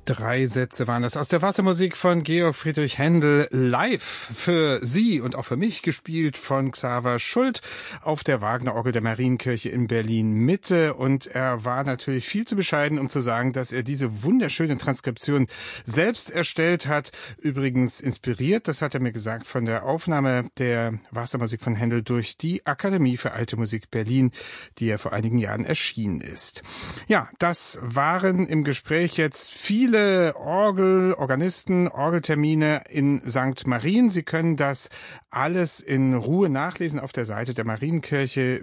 3 Sätze waren das aus der Wassermusik von Georg Friedrich Händel, live für Sie und auch für mich gespielt von Xaver Schult auf der Wagner-Orgel der Marienkirche in Berlin-Mitte. Und er war natürlich viel zu bescheiden, um zu sagen, dass er diese wunderschöne Transkription selbst erstellt hat. Übrigens inspiriert, das hat er mir gesagt, von der Aufnahme der Wassermusik von Händel durch die Akademie für Alte Musik Berlin, die ja vor einigen Jahren erschienen ist. Ja, das waren im Gespräch jetzt viele Organisten, Orgeltermine in St. Marien. Sie können das alles in Ruhe nachlesen auf der Seite der Marienkirche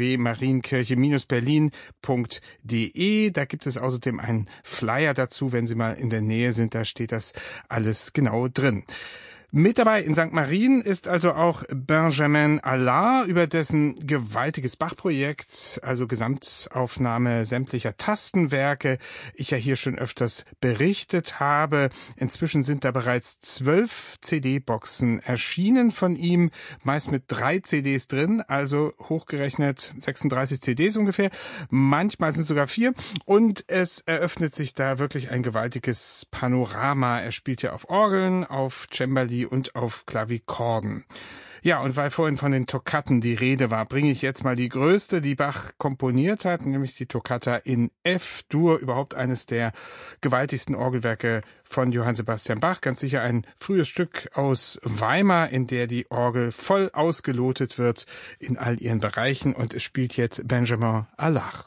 www.marienkirche-berlin.de. Da gibt es außerdem einen Flyer dazu, wenn Sie mal in der Nähe sind, da steht das alles genau drin. Mit dabei in St. Marien ist also auch Benjamin Allard, über dessen gewaltiges Bach-Projekt, also Gesamtaufnahme sämtlicher Tastenwerke, ich ja hier schon öfters berichtet habe. Inzwischen sind da bereits 12 CD-Boxen erschienen von ihm, meist mit 3 CDs drin, also hochgerechnet 36 CDs ungefähr. Manchmal sind es sogar 4. Und es eröffnet sich da wirklich ein gewaltiges Panorama. Er spielt ja auf Orgeln, auf Cembali und auf Klavikorden. Ja, und weil vorhin von den Toccaten die Rede war, bringe ich jetzt mal die größte, die Bach komponiert hat, nämlich die Toccata in F-Dur, überhaupt eines der gewaltigsten Orgelwerke von Johann Sebastian Bach. Ganz sicher ein frühes Stück aus Weimar, in der die Orgel voll ausgelotet wird in all ihren Bereichen. Und es spielt jetzt Benjamin Allard.